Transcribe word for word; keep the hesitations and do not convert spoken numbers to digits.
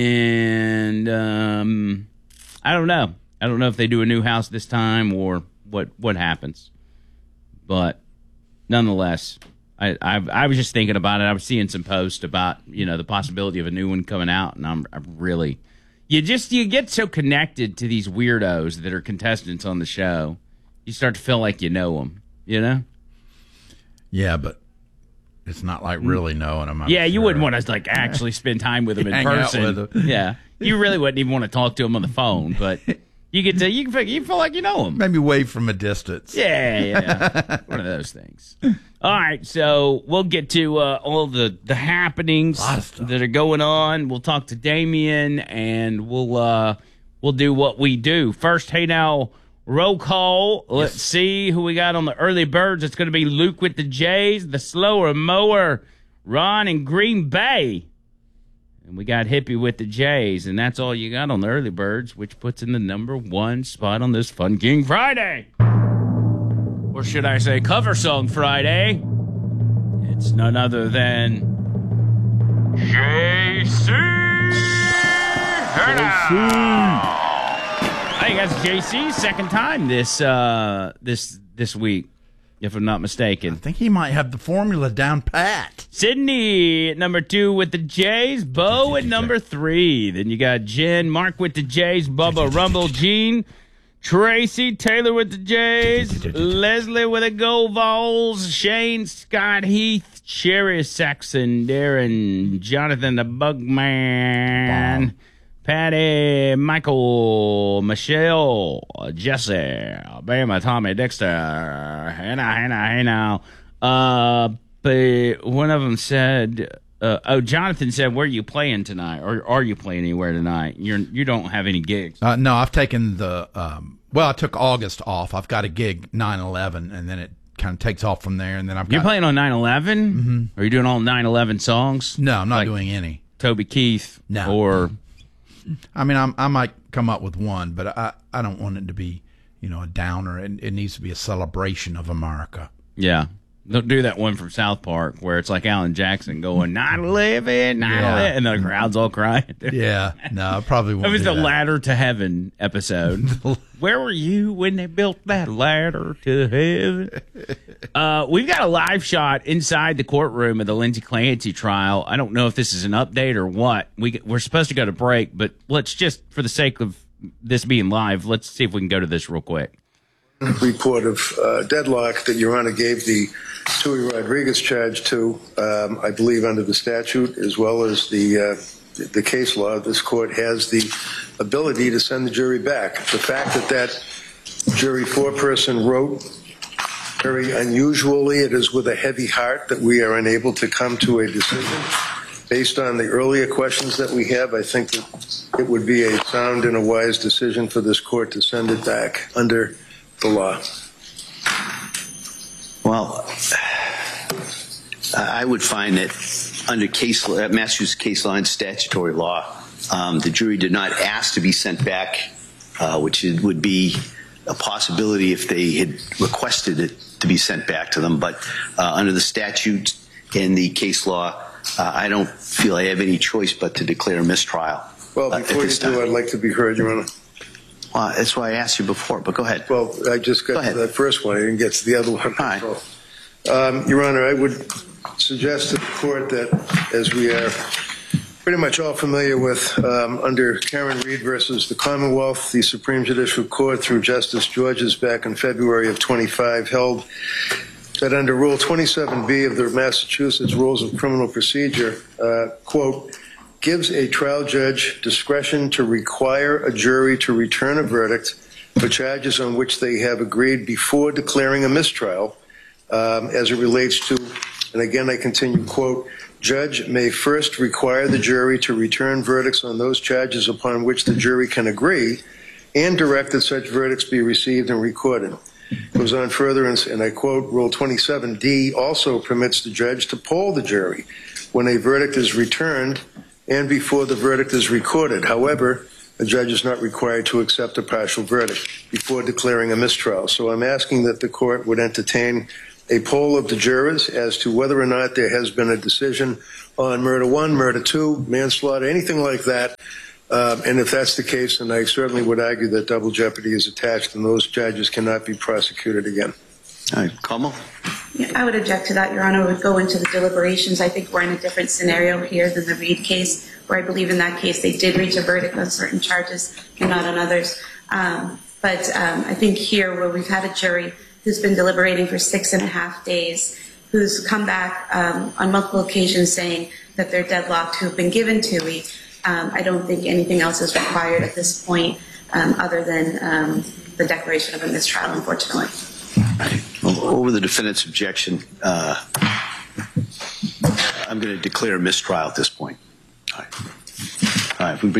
And um, I don't know. I don't know if they do a new house this time or what what happens. But nonetheless, I I, I was just thinking about it. I was seeing some posts about, you know, the possibility of a new one coming out, and I'm, I'm really you just you get so connected to these weirdos that are contestants on the show. You start to feel like you know them, you know? Yeah, but it's not like really knowing them. I'm yeah, you sure. wouldn't want to like actually spend time with them in Hang out person. with them. Yeah, you really wouldn't even want to talk to them on the phone, but you get to you can feel, you feel like you know them. Maybe wave from a distance. Yeah, yeah, one of those things. All right, so we'll get to uh, all the the happenings that are going on. We'll talk to Damien, and we'll uh, we'll do what we do first. Hey now. Roll call. Let's yes. see who we got on the early birds. It's going to be Luke with the Jays, the slower mower, Ron in Green Bay. And we got Hippie with the Jays. And that's all you got on the early birds, which puts in the number one spot on this Fun King Friday. Or should I say Cover Song Friday? It's none other than J C Herna. I think that's J C's second time this uh, this this week, if I'm not mistaken. I think he might have the formula down pat. Sydney at number two with the Jays, Bo at number three. Then you got Jen, Mark with the Jays, Bubba, Rumble, Gene, Tracy, Taylor with the Jays, Leslie with the Go Vols, Shane, Scott, Heath, Sherry, Saxon, Darren, Jonathan the Bugman. Wow. Patty, Michael, Michelle, Jesse, Bama, Tommy, Dexter, Hannah, Hannah, Hannah. Uh, but one of them said, uh, "Oh, Jonathan said, where are you playing tonight, or are you playing anywhere tonight? You're you don't have any gigs." Uh, no, I've taken the um, well, I took August off. I've got a gig nine eleven, and then it kind of takes off from there. And then I've got, you're playing on nine eleven. Mm-hmm. Are you doing all nine eleven songs? No, I'm not like doing any. Toby Keith, no, or. I mean, I'm, I might come up with one, but I, I don't want it to be, you know, a downer. It, it needs to be a celebration of America. Yeah. Don't do that one from South Park where it's like Alan Jackson going, nine eleven, nine eleven, yeah. and the crowd's all crying. Yeah. No, I probably won't It was do the that. Ladder to Heaven episode. Where were you when they built that ladder to heaven? Uh, we've got a live shot inside the courtroom of the Lindsay Clancy trial. I don't know if this is an update or what. We, we're supposed to go to break, but let's just, for the sake of this being live, let's see if we can go to this real quick. Report of uh, deadlock that Your Honor gave the Tui Rodriguez charge to, um, I believe under the statute, as well as the uh, the case law, this court has the ability to send the jury back. The fact that that jury four-person wrote, very unusually, it is with a heavy heart that we are unable to come to a decision. Based on the earlier questions that we have, I think that it would be a sound and a wise decision for this court to send it back under the law. Well, I would find that under case law, Massachusetts case law and statutory law, um, the jury did not ask to be sent back, uh, which it would be a possibility if they had requested it to be sent back to them. But uh, under the statute and the case law, uh, I don't feel I have any choice but to declare a mistrial. Well, before uh, you do, time. I'd like to be heard, Your Honor. Well, that's why I asked you before, but go ahead. Well, I just got go to that first one. I didn't get to the other one. All right. Um, Your Honor, I would suggest to the court that, as we are pretty much all familiar with, um, under Karen Reed versus the Commonwealth, the Supreme Judicial Court, through Justice Georges back in February of twenty-five, held that under Rule twenty-seven B of the Massachusetts Rules of Criminal Procedure, uh, quote, gives a trial judge discretion to require a jury to return a verdict for charges on which they have agreed before declaring a mistrial, um, as it relates to, and again I continue, quote, judge may first require the jury to return verdicts on those charges upon which the jury can agree and direct that such verdicts be received and recorded. Goes on further, and, and I quote, Rule twenty-seven D also permits the judge to poll the jury when a verdict is returned and before the verdict is recorded. However, a judge is not required to accept a partial verdict before declaring a mistrial. So I'm asking that the court would entertain a poll of the jurors as to whether or not there has been a decision on murder one, murder two, manslaughter, anything like that. Um, and if that's the case, then I certainly would argue that double jeopardy is attached and those charges cannot be prosecuted again. All right, Kamal? Yeah, I would object to that, Your Honor. It would go into the deliberations. I think we're in a different scenario here than the Reed case, where I believe in that case they did reach a verdict on certain charges and not on others. Um, but um, I think here, where we've had a jury who's been deliberating for six and a half days, who's come back um, on multiple occasions saying that they're deadlocked, who've been given two weeks, um, I don't think anything else is required at this point um, other than um, the declaration of a mistrial, unfortunately. Right. Over the defendant's objection, uh, I'm going to declare a mistrial at this point. All right. All right. We